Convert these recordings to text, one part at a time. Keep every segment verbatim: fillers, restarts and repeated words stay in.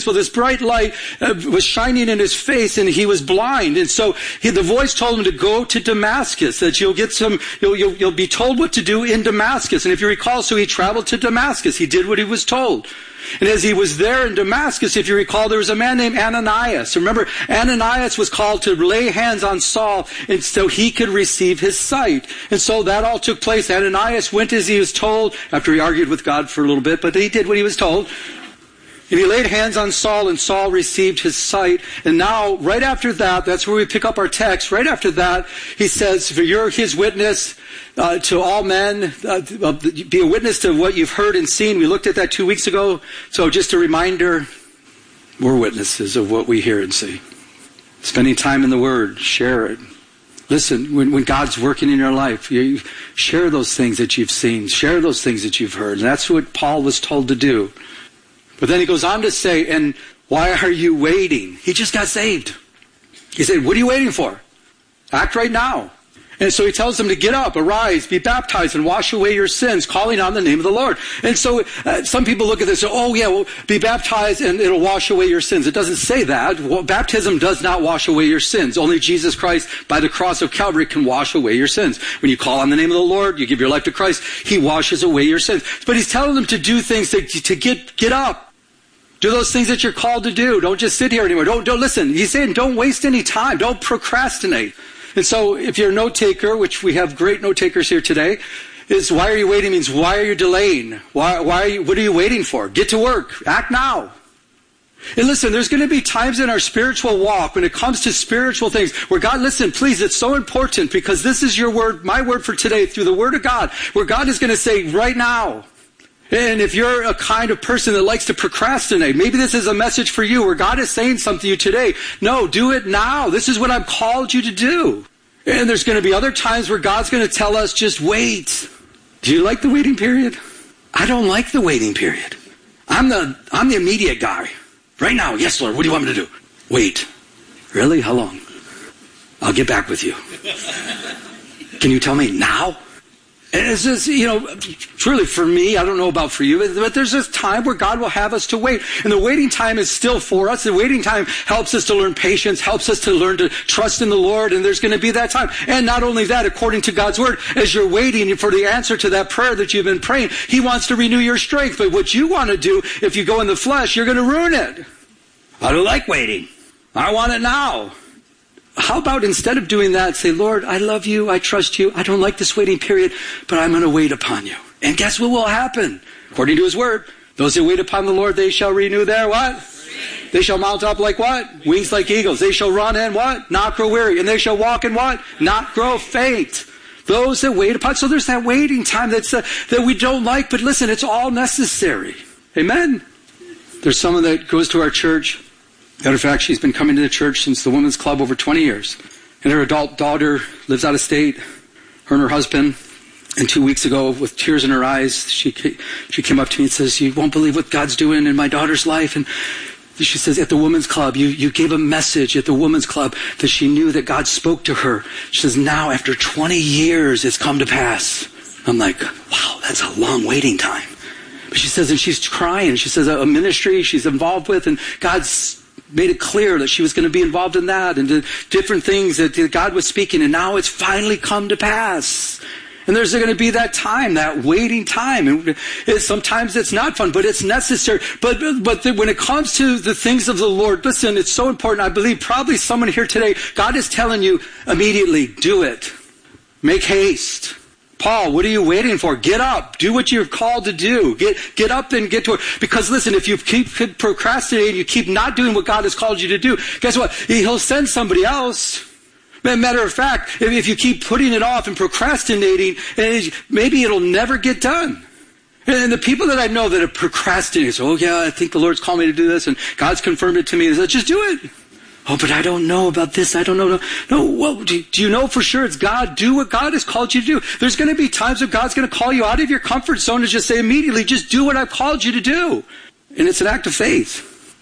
Well, this bright light uh, was shining in his face and he was blind. And so he, the voice told him to go to Damascus, that you'll get some, you'll, you'll, you'll be told what to do in Damascus. And if you recall, so he traveled to Damascus. He did what he was told. And as he was there in Damascus, if you recall, there was a man named Ananias. Remember, Ananias was called to lay hands on Saul and so he could receive his sight. And so that all took place. Ananias went as he was told, after he argued with God for a little bit, but he did what he was told. And he laid hands on Saul, and Saul received his sight. And now, right after that, that's where we pick up our text. Right after that, he says, for you're his witness uh, to all men. Uh, be a witness to what you've heard and seen. We looked at that two weeks ago. So just a reminder, we're witnesses of what we hear and see. Spending time in the Word, share it. Listen, when, when God's working in your life, you share those things that you've seen. Share those things that you've heard. And that's what Paul was told to do. But then he goes on to say, and why are you waiting? He just got saved. He said, what are you waiting for? Act right now. And so he tells them to get up, arise, be baptized, and wash away your sins, calling on the name of the Lord. And so uh, some people look at this and say, oh yeah, well, be baptized and it'll wash away your sins. It doesn't say that. Well, baptism does not wash away your sins. Only Jesus Christ, by the cross of Calvary, can wash away your sins. When you call on the name of the Lord, you give your life to Christ, he washes away your sins. But he's telling them to do things to, to get, get up. Do those things that you're called to do. Don't just sit here anymore. Don't, don't listen. He's saying don't waste any time. Don't procrastinate. And so if you're a note taker, which we have great note takers here today, is why are you waiting means why are you delaying? Why, why are you, what are you waiting for? Get to work. Act now. And listen, there's going to be times in our spiritual walk when it comes to spiritual things where God, listen, please, it's so important because this is your word, my word for today through the word of God, where God is going to say right now. And if you're a kind of person that likes to procrastinate, maybe this is a message for you where God is saying something to you today. No, do it now. This is what I've called you to do. And there's going to be other times where God's going to tell us, just wait. Do you like the waiting period? I don't like the waiting period. I'm the, I'm the immediate guy. Right now, yes, Lord, what do you want me to do? Wait. Really? How long? I'll get back with you. Can you tell me now? And it's just, you know, truly for me, I don't know about for you, but there's this time where God will have us to wait. And the waiting time is still for us. The waiting time helps us to learn patience, helps us to learn to trust in the Lord, and there's going to be that time. And not only that, according to God's word, as you're waiting for the answer to that prayer that you've been praying, he wants to renew your strength. But what you want to do, if you go in the flesh, you're going to ruin it. I don't like waiting. I want it now. How about instead of doing that, say, Lord, I love you, I trust you, I don't like this waiting period, but I'm going to wait upon you. And guess what will happen? According to his word, those that wait upon the Lord, they shall renew their what? They shall mount up like what? Wings like eagles. They shall run and what? Not grow weary. And they shall walk and what? Not grow faint. Those that wait upon. So there's that waiting time that's uh, that we don't like, but listen, it's all necessary. Amen? There's someone that goes to our church. Matter of fact, she's been coming to the church since the women's club over twenty years. And her adult daughter lives out of state, her and her husband. And two weeks ago, with tears in her eyes, she she came up to me and says, you won't believe what God's doing in my daughter's life. And she says, at the women's club, you, you gave a message at the women's club that she knew that God spoke to her. She says, now after twenty years, it's come to pass. I'm like, wow, that's a long waiting time. But she says, and she's crying. She says, a ministry she's involved with, and God's made it clear that she was going to be involved in that and different things that God was speaking, and now it's finally come to pass. And there's going to be that time, that waiting time. And it, sometimes it's not fun, but it's necessary. But but the, when it comes to the things of the Lord, listen, it's so important. I believe probably someone here today, God is telling you immediately, do it. Make haste. Paul, what are you waiting for? Get up. Do what you're called to do. Get get up and get to it. Because listen, if you keep procrastinating, you keep not doing what God has called you to do, guess what? He'll send somebody else. Matter of fact, if you keep putting it off and procrastinating, maybe it'll never get done. And the people that I know that are procrastinating, say, oh yeah, I think the Lord's called me to do this, and God's confirmed it to me. They say, just do it. Oh, but I don't know about this. I don't know. No, no well, do, do you know for sure it's God? Do what God has called you to do. There's going to be times that God's going to call you out of your comfort zone and just say immediately, just do what I've called you to do. And it's an act of faith.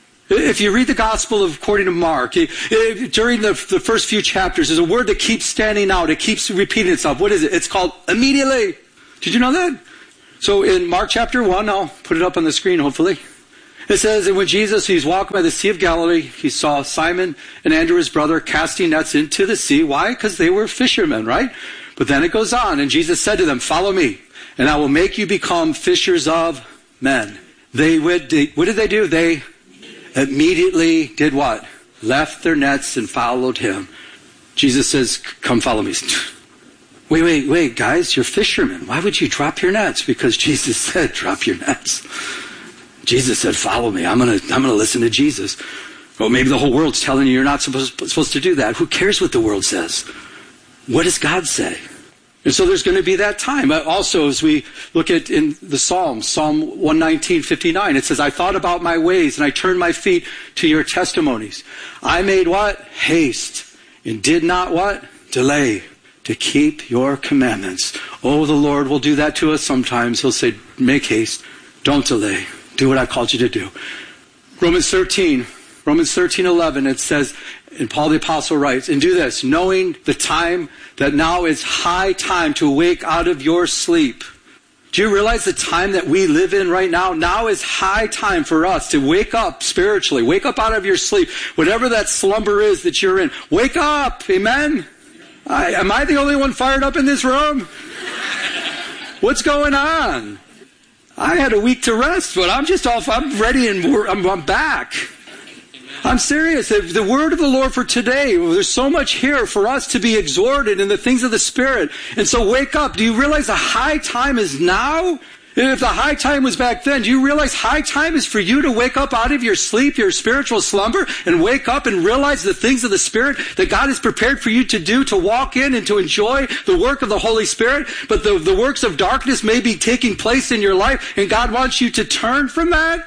If you read the Gospel of, according to Mark, it, it, during the, the first few chapters, there's a word that keeps standing out. It keeps repeating itself. What is it? It's called immediately. Did you know that? So in Mark chapter one, I'll put it up on the screen hopefully. It says, and when Jesus, he's walking by the Sea of Galilee, he saw Simon and Andrew, his brother, casting nets into the sea. Why? Because they were fishermen, right? But then it goes on, and Jesus said to them, follow me, and I will make you become fishers of men. They would, they, what did they do? They immediately did what? Left their nets and followed him. Jesus says, come follow me. Wait, wait, wait, guys, you're fishermen. Why would you drop your nets? Because Jesus said, drop your nets. Jesus said, follow me. I'm going to I'm going to listen to Jesus. Well, maybe the whole world's telling you you're not supposed, supposed to do that. Who cares what the world says? What does God say? And so there's going to be that time. Also, as we look at in the Psalms, Psalm one nineteen, fifty-nine, it says, I thought about my ways and I turned my feet to your testimonies. I made what? Haste. And did not what? Delay. To keep your commandments. Oh, the Lord will do that to us sometimes. He'll say, make haste. Don't delay. Do what I called you to do. Romans thirteen, Romans thirteen, eleven, it says, and Paul the Apostle writes, and do this, knowing the time that now is high time to awake out of your sleep. Do you realize the time that we live in right now? Now is high time for us to wake up spiritually. Wake up out of your sleep. Whatever that slumber is that you're in. Wake up. Amen? I, am I the only one fired up in this room? What's going on? I had a week to rest, but I'm just off. I'm ready and I'm, I'm back. I'm serious. The word of the Lord for today, there's so much here for us to be exhorted in the things of the Spirit. And so wake up. Do you realize the high time is now? If the high time was back then, do you realize high time is for you to wake up out of your sleep, your spiritual slumber, and wake up and realize the things of the Spirit that God has prepared for you to do, to walk in and to enjoy the work of the Holy Spirit? But the, the works of darkness may be taking place in your life, and God wants you to turn from that?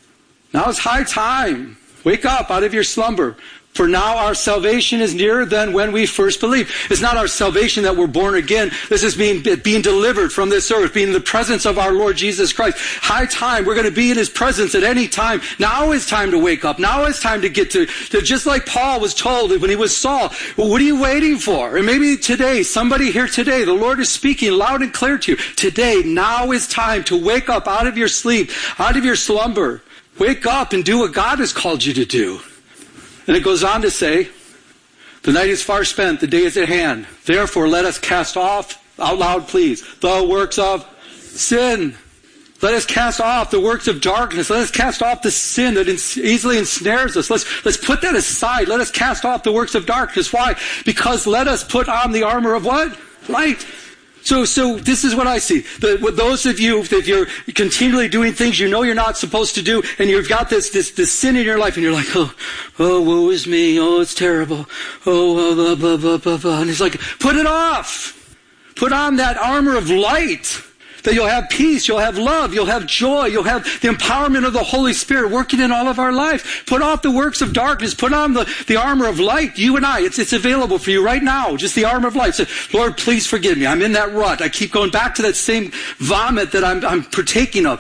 Now is high time. Wake up out of your slumber. For now our salvation is nearer than when we first believed. It's not our salvation that we're born again. This is being, being delivered from this earth, being in the presence of our Lord Jesus Christ. High time. We're going to be in His presence at any time. Now is time to wake up. Now is time to get to, to just like Paul was told when he was Saul. Well, what are you waiting for? And maybe today, somebody here today, the Lord is speaking loud and clear to you. Today, now is time to wake up out of your sleep, out of your slumber. Wake up and do what God has called you to do. And it goes on to say, the night is far spent, the day is at hand. Therefore, let us cast off, out loud please, the works of sin. Let us cast off the works of darkness. Let us cast off the sin that easily ensnares us. Let's, let's put that aside. Let us cast off the works of darkness. Why? Because let us put on the armor of what? Light. So, so this is what I see. The, with those of you, if you're continually doing things you know you're not supposed to do, and you've got this, this, this sin in your life, and you're like, oh, oh, woe is me. Oh, it's terrible. Oh, blah, blah, blah, blah, blah. And he's like, put it off. Put on that armor of light. That you'll have peace, you'll have love, you'll have joy, you'll have the empowerment of the Holy Spirit working in all of our life. Put off the works of darkness, put on the, the armor of light, you and I. It's, it's available for you right now, just the armor of light. Say, Lord, please forgive me. I'm in that rut. I keep going back to that same vomit that I'm, I'm partaking of.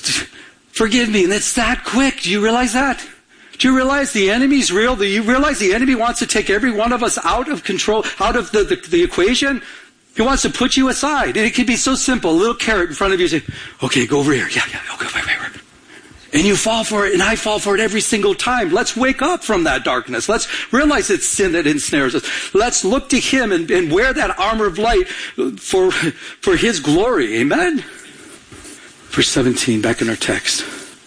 Forgive me. And it's that quick. Do you realize that? Do you realize the enemy's real? Do you realize the enemy wants to take every one of us out of control, out of the, the, the equation? He wants to put you aside. And it can be so simple. A little carrot in front of you. Say, okay, go over here. Yeah, yeah, okay, wait, wait, wait. And you fall for it, and I fall for it every single time. Let's wake up from that darkness. Let's realize it's sin that ensnares us. Let's look to Him and, and wear that armor of light for, for His glory. Amen? Verse seventeen, back in our text.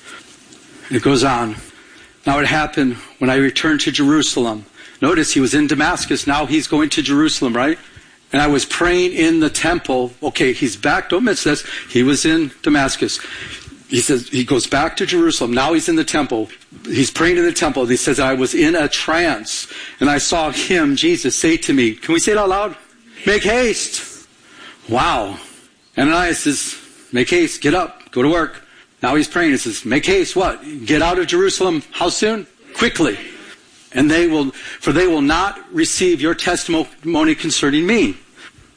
And it goes on. Now it happened when I returned to Jerusalem. Notice he was in Damascus. Now he's going to Jerusalem, right? And I was praying in the temple. Okay, he's back. Don't miss this. He was in Damascus. He says, he goes back to Jerusalem. Now he's in the temple. He's praying in the temple. He says, I was in a trance. And I saw him, Jesus, say to me, can we say it out loud? Make haste. Wow. Ananias says, make haste. Get up. Go to work. Now he's praying. He says, make haste. What? Get out of Jerusalem. How soon? Quickly. And they will, for they will not receive your testimony concerning me.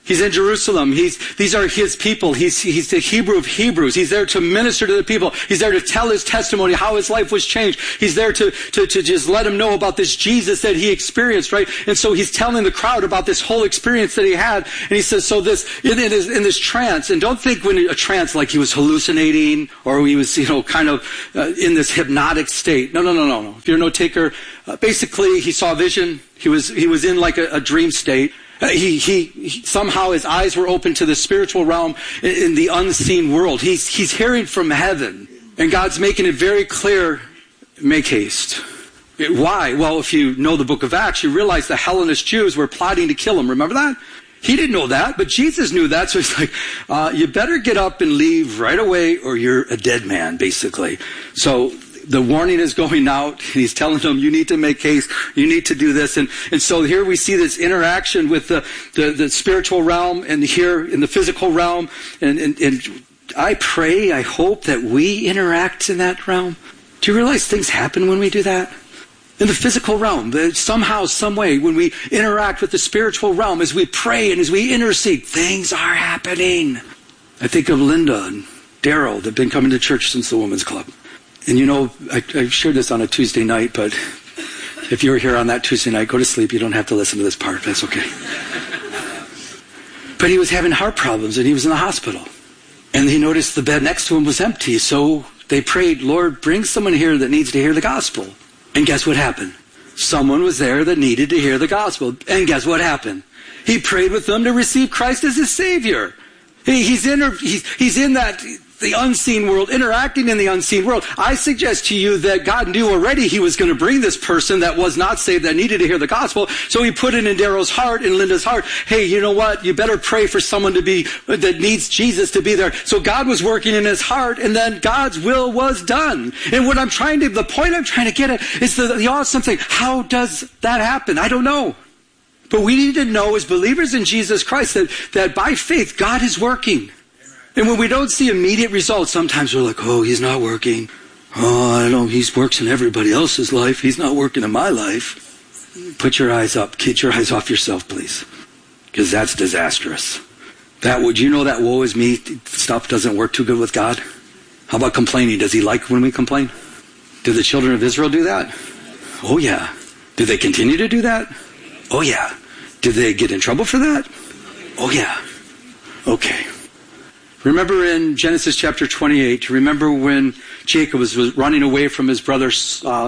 He's in Jerusalem. He's, these are his people. He's, he's the Hebrew of Hebrews. He's there to minister to the people. He's there to tell his testimony, how his life was changed. He's there to, to, to just let them know about this Jesus that he experienced, right? And so he's telling the crowd about this whole experience that he had. And he says, so this, in, in, this, in this trance, and don't think when a trance like he was hallucinating or he was, you know, kind of uh, in this hypnotic state. No, no, no, no, no. If you're a note taker, uh, basically he saw a vision. He was, he was in like a, a dream state. Uh, he, he, he, somehow his eyes were open to the spiritual realm in, in the unseen world. He's, he's hearing from heaven. And God's making it very clear, make haste. It, why? Well, if you know the book of Acts, you realize the Hellenist Jews were plotting to kill him. Remember that? He didn't know that, but Jesus knew that. So he's like, uh, you better get up and leave right away or you're a dead man, basically. So the warning is going out, and he's telling them, you need to make haste, you need to do this. And, and so here we see this interaction with the, the, the spiritual realm and here in the physical realm. And, and, and I pray, I hope that we interact in that realm. Do you realize things happen when we do that? In the physical realm, somehow, some way, when we interact with the spiritual realm, as we pray and as we intercede, things are happening. I think of Linda and Daryl that have been coming to church since the Women's Club. And you know, I, I shared this on a Tuesday night, but if you were here on that Tuesday night, go to sleep. You don't have to listen to this part. That's okay. But he was having heart problems, and he was in the hospital. And he noticed the bed next to him was empty, so they prayed, Lord, bring someone here that needs to hear the gospel. And guess what happened? Someone was there that needed to hear the gospel. And guess what happened? He prayed with them to receive Christ as his Savior. He, he's, in, he's, he's in that... the unseen world, interacting in the unseen world. I suggest to you that God knew already he was going to bring this person that was not saved, that needed to hear the gospel. So he put it in Daryl's heart, in Linda's heart. Hey, you know what? You better pray for someone to be, that needs Jesus to be there. So God was working in his heart, and then God's will was done. And what I'm trying to, the point I'm trying to get at is the, the awesome thing. How does that happen? I don't know. But we need to know as believers in Jesus Christ that, that by faith, God is working. And when we don't see immediate results, sometimes we're like, oh, he's not working. Oh, I don't know, he works in everybody else's life. He's not working in my life. Put your eyes up. Get your eyes off yourself, please. Because that's disastrous. That would you know that woe is me stuff doesn't work too good with God? How about complaining? Does he like when we complain? Did the children of Israel do that? Oh, yeah. Did they continue to do that? Oh, yeah. Did they get in trouble for that? Oh, yeah. Okay. Remember in Genesis chapter twenty-eight, remember when Jacob was, was running away from his brother uh,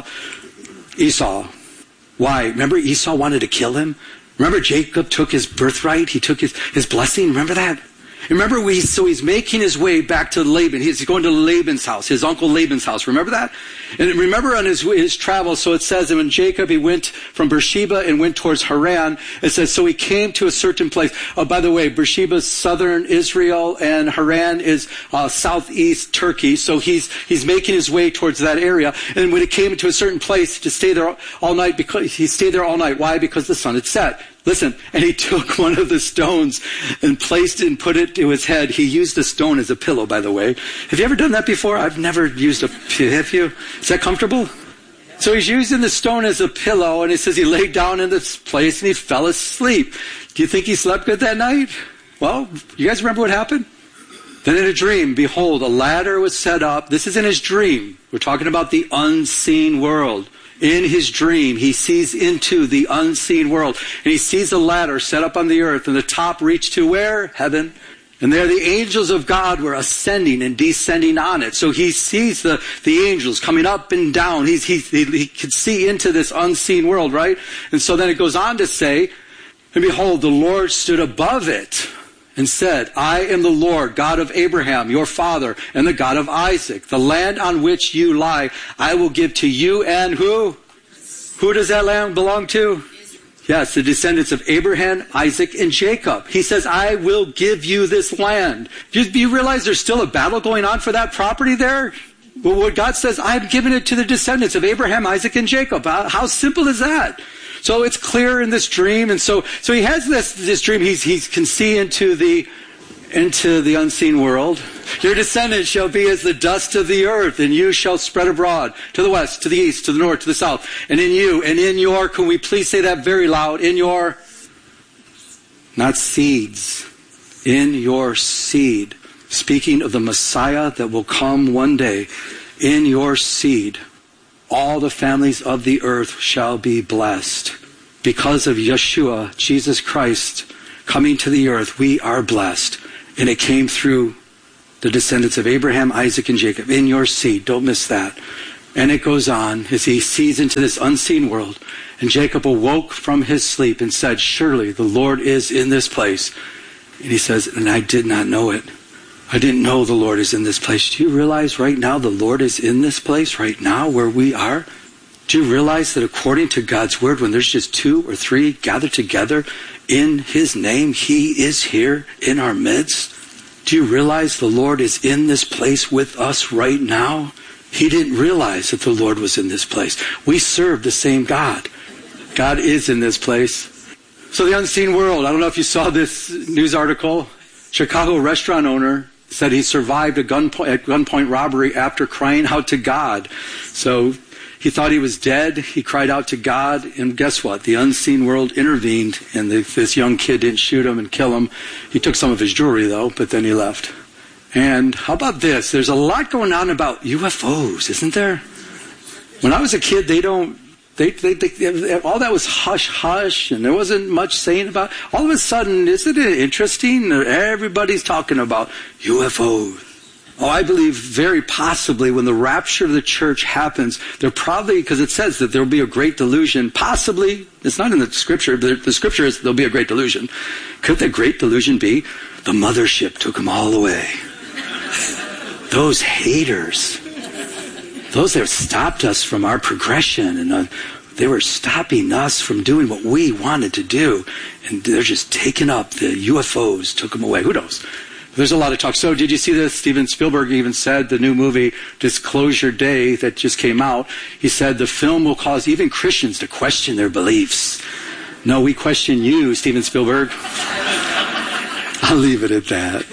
Esau. Why? Remember Esau wanted to kill him? Remember Jacob took his birthright? He took his, his blessing? Remember that? Remember, we, so he's making his way back to Laban. He's going to Laban's house, his uncle Laban's house. Remember that? And remember on his, his travels, so it says that when Jacob, he went from Beersheba and went towards Haran, it says, so he came to a certain place. Oh, by the way, Beersheba is southern Israel and Haran is uh, southeast Turkey. So he's, he's making his way towards that area. And when he came to a certain place to stay there all night, because he stayed there all night. Why? Because the sun had set. Listen, and he took one of the stones and placed it and put it to his head. He used the stone as a pillow, by the way. Have you ever done that before? I've never used a, have you? Is that comfortable? So he's using the stone as a pillow, and it says he laid down in this place and he fell asleep. Do you think he slept good that night? Well, you guys remember what happened? Then in a dream, behold, a ladder was set up. This is in his dream. We're talking about the unseen world. In his dream, he sees into the unseen world. And he sees a ladder set up on the earth, and the top reached to where? Heaven. And there the angels of God were ascending and descending on it. So he sees the, the angels coming up and down. He's, he, he, he could see into this unseen world, right? And so then it goes on to say, and behold, the Lord stood above it and said, I am the Lord, God of Abraham, your father, and the God of Isaac. The land on which you lie, I will give to you and who? Who does that land belong to? Yes, the descendants of Abraham, Isaac, and Jacob. He says, I will give you this land. Do you, do you realize there's still a battle going on for that property there? Well, what God says, I've given it to the descendants of Abraham, Isaac, and Jacob. How, how simple is that? So it's clear in this dream, and so so he has this this dream. He's he can see into the into the unseen world. Your descendants shall be as the dust of the earth, and you shall spread abroad to the west, to the east, to the north, to the south, and in you and in your. Can we please say that very loud? In your not seeds. In your seed. Speaking of the Messiah that will come one day. In your seed, all the families of the earth shall be blessed. Because of Yeshua, Jesus Christ, coming to the earth, we are blessed. And it came through the descendants of Abraham, Isaac, and Jacob. In your seed. Don't miss that. And it goes on as he sees into this unseen world. And Jacob awoke from his sleep and said, surely the Lord is in this place. And he says, and I did not know it. I didn't know the Lord is in this place. Do you realize right now the Lord is in this place right now where we are? Do you realize that according to God's word, when there's just two or three gathered together in his name, he is here in our midst? Do you realize the Lord is in this place with us right now? He didn't realize that the Lord was in this place. We serve the same God. God is in this place. So the unseen world, I don't know if you saw this news article. Chicago restaurant owner said he survived a gunpoint, a gunpoint robbery after crying out to God. So he thought he was dead. He cried out to God. And guess what? The unseen world intervened, and the, this young kid didn't shoot him and kill him. He took some of his jewelry, though, but then he left. And how about this? There's a lot going on about U F Os, isn't there? When I was a kid, they don't, they, they, they, all that was hush hush, and there wasn't much saying about. All of a sudden, isn't it interesting? Everybody's talking about U F Os. Oh, I believe very possibly when the rapture of the church happens, there probably, because it says that there will be a great delusion, possibly, it's not in the scripture, but the scripture is there'll be a great delusion. Could the great delusion be the mothership took them all away? Those haters, those that stopped us from our progression, and uh, they were stopping us from doing what we wanted to do, and they're just taking up the U F Os, took them away. Who knows? There's a lot of talk. So did you see this? Steven Spielberg even said the new movie Disclosure Day that just came out, he said the film will cause even Christians to question their beliefs. No, we question you, Steven Spielberg. I'll leave it at that.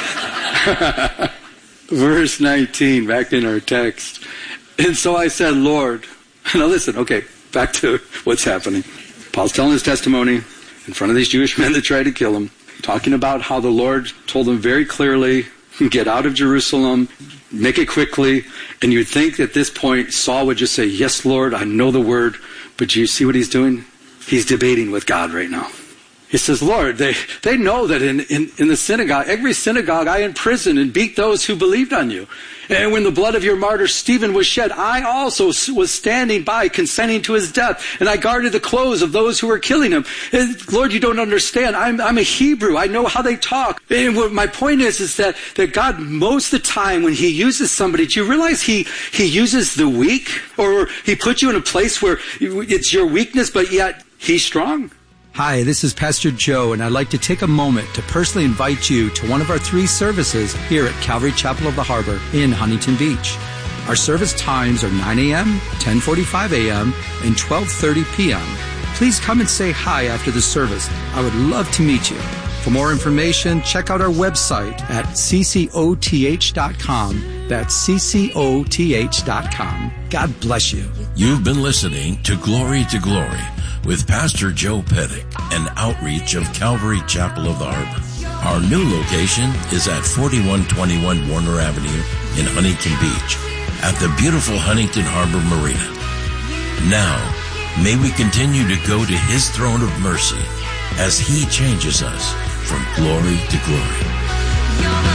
Verse nineteen, back in our text. And so I said, Lord, now listen, okay, back to what's happening. Paul's telling his testimony in front of these Jewish men that tried to kill him, talking about how the Lord told him very clearly, get out of Jerusalem, make it quickly. And you'd think at this point, Saul would just say, yes, Lord, I know the word. But do you see what he's doing? He's debating with God right now. He says, Lord, they, they know that in, in, in the synagogue, every synagogue I imprisoned and beat those who believed on you. And when the blood of your martyr Stephen was shed, I also was standing by, consenting to his death. And I guarded the clothes of those who were killing him. And Lord, you don't understand. I'm, I'm a Hebrew. I know how they talk. And what my point is, is that, that God, most of the time when he uses somebody, do you realize he, he uses the weak? Or he puts you in a place where it's your weakness, but yet he's strong? Hi, this is Pastor Joe, and I'd like to take a moment to personally invite you to one of our three services here at Calvary Chapel of the Harbor in Huntington Beach. Our service times are nine a.m., ten forty-five a.m., and twelve thirty p.m. Please come and say hi after the service. I would love to meet you. For more information, check out our website at c c o t h dot com. That's c c o t h dot com. God bless you. You've been listening to Glory to Glory with Pastor Joe Pettick, an outreach of Calvary Chapel of the Harbor. Our new location is at forty-one twenty-one Warner Avenue in Huntington Beach at the beautiful Huntington Harbor Marina. Now, may we continue to go to his throne of mercy as he changes us from glory to glory.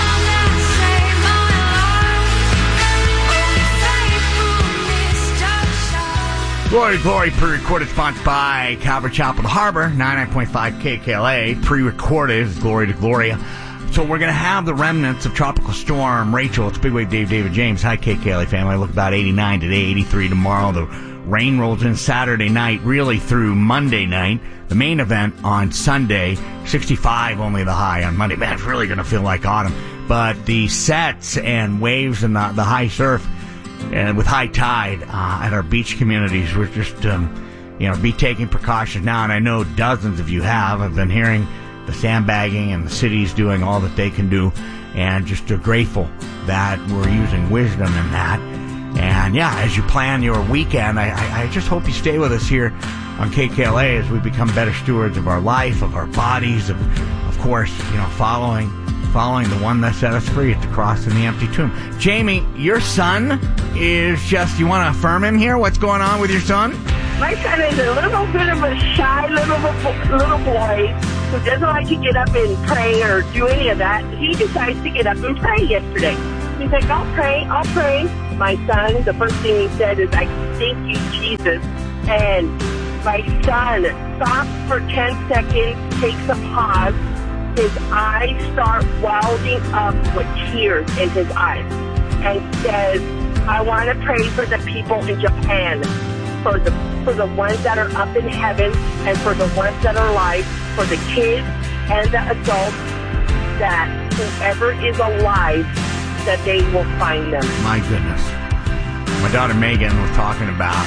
Glory to Glory, pre-recorded, sponsored by Calvary Chapel of the Harbor, ninety-nine point five K K L A, pre-recorded, Glory to Glory. So we're going to have the remnants of Tropical Storm Rachel. It's Big Wave Dave, David James. Hi, K K L A family. Look about eighty-nine today, eighty-three tomorrow. The rain rolls in Saturday night, really through Monday night. The main event on Sunday, sixty-five only the high on Monday. Man, it's really going to feel like autumn. But the sets and waves and the, the high surf, and with high tide uh, at our beach communities, we're just, um, you know, be taking precautions now. And I know dozens of you have. I've been hearing the sandbagging and the cities doing all that they can do, and just uh, grateful that we're using wisdom in that. And yeah, as you plan your weekend, I, I, I just hope you stay with us here on K K L A as we become better stewards of our life, of our bodies, of, of course, you know, following following the one that set us free at the cross and the empty tomb. Jamie, your son is just, you want to affirm him here? What's going on with your son? My son is a little bit of a shy little little boy who doesn't like to get up and pray or do any of that. He decides to get up and pray yesterday. He's like, I'll pray, I'll pray. My son, the first thing he said is, I thank you, Jesus. And my son stops for ten seconds, takes a pause. His eyes start welding up with tears in his eyes and says, I want to pray for the people in Japan, for the for the ones that are up in heaven and for the ones that are alive, for the kids and the adults, that whoever is alive, that they will find them. My goodness. My daughter Megan was talking about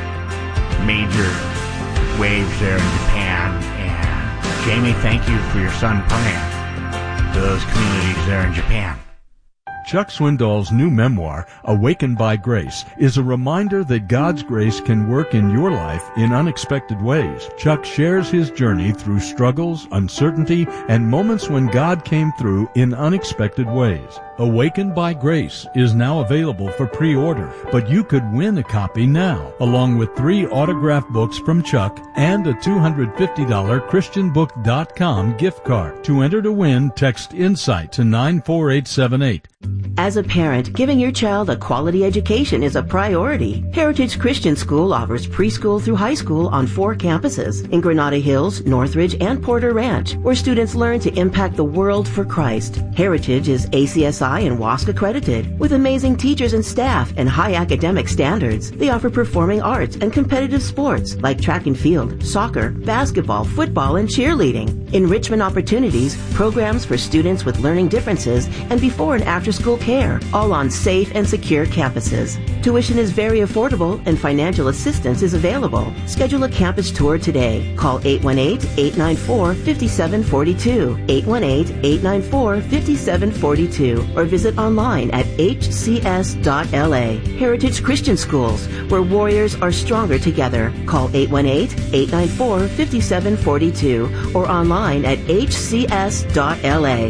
major waves there in Japan, and Jamie, thank you for your son praying for those communities there in Japan. Chuck Swindoll's new memoir, Awakened by Grace, is a reminder that God's grace can work in your life in unexpected ways. Chuck shares his journey through struggles, uncertainty, and moments when God came through in unexpected ways. Awakened by Grace is now available for pre-order, but you could win a copy now, along with three autographed books from Chuck and a two hundred fifty dollars Christian book dot com gift card. To enter to win, text INSIGHT to nine four eight seven eight. As a parent, giving your child a quality education is a priority. Heritage Christian School offers preschool through high school on four campuses in Granada Hills, Northridge, and Porter Ranch, where students learn to impact the world for Christ. Heritage is A C S I and W A S C accredited. With amazing teachers and staff and high academic standards, they offer performing arts and competitive sports like track and field, soccer, basketball, football, and cheerleading. Enrichment opportunities, programs for students with learning differences, and before and after school care, all on safe and secure campuses. Tuition is very affordable and financial assistance is available. Schedule a campus tour today. Call eight one eight, eight nine four, five seven four two, eight one eight, eight nine four, five seven four two, or visit online at h c s dot l a. Heritage Christian Schools, where warriors are stronger together. Call eight one eight, eight nine four, five seven four two or online at h c s dot l a.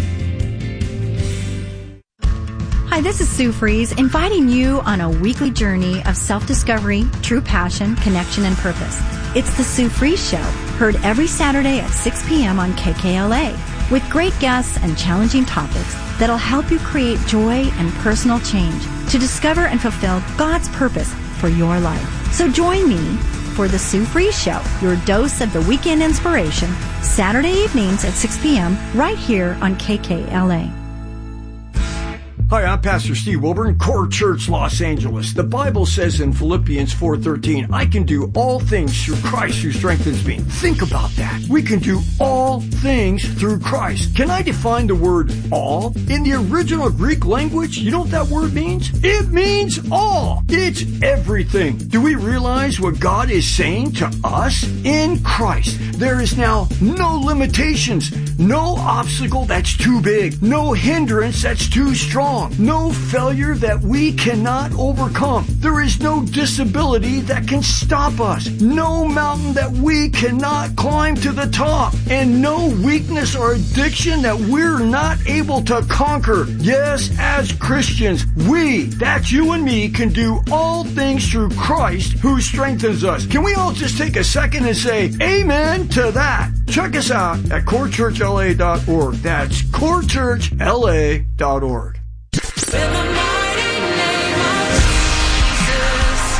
Hi, this is Sue Fries, inviting you on a weekly journey of self-discovery, true passion, connection, and purpose. It's the Sue Fries Show, heard every Saturday at six p.m. on K K L A, with great guests and challenging topics that'll help you create joy and personal change to discover and fulfill God's purpose for your life. So join me for the Sue Fries Show, your dose of the weekend inspiration, Saturday evenings at six p.m. right here on K K L A. Hi, I'm Pastor Steve Wilburn, Core Church, Los Angeles. The Bible says in Philippians four thirteen, I can do all things through Christ who strengthens me. Think about that. We can do all things through Christ. Can I define the word all? In the original Greek language, you know what that word means? It means all. It's everything. Do we realize what God is saying to us? In Christ, there is now no limitations, no obstacle that's too big, no hindrance that's too strong. No failure that we cannot overcome. There is no disability that can stop us. No mountain that we cannot climb to the top. And no weakness or addiction that we're not able to conquer. Yes, as Christians, we, that's you and me, can do all things through Christ who strengthens us. Can we all just take a second and say amen to that? Check us out at core church l a dot org. That's core church l a dot org. In the mighty name of Jesus,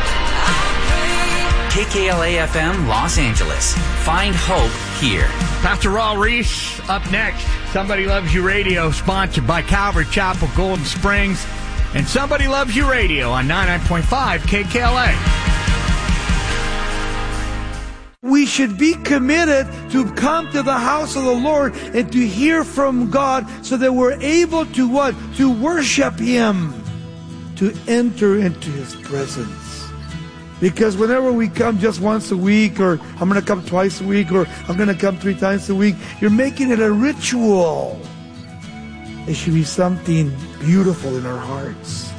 I pray. K K L A F M Los Angeles. Find hope here. Pastor Raul Reese up next. Somebody Loves You Radio, sponsored by Calvary Chapel, Golden Springs, and Somebody Loves You Radio on ninety-nine point five K K L A. We should be committed to come to the house of the Lord and to hear from God so that we're able to what? To worship Him, to enter into His presence. Because whenever we come just once a week, or I'm going to come twice a week, or I'm going to come three times a week, you're making it a ritual. It should be something beautiful in our hearts.